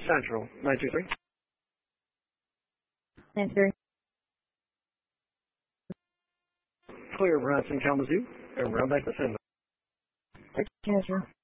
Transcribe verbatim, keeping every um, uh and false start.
Central, nine two three. Center. Clear Bronson Kalamazoo, around back to Cindy. Center.